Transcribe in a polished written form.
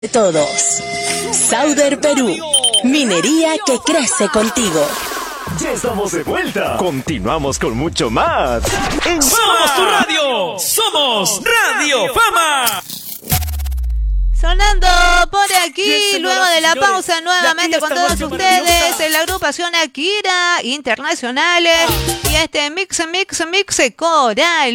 de todos. Sauder Perú, minería que crece contigo. Ya estamos de vuelta. Continuamos con mucho más. ¡Somos tu radio! ¡Somos Radio Fama! Sonando por aquí, luego de la pausa, nuevamente con todos ustedes, en la agrupación Akira Internacionales y este mix coral.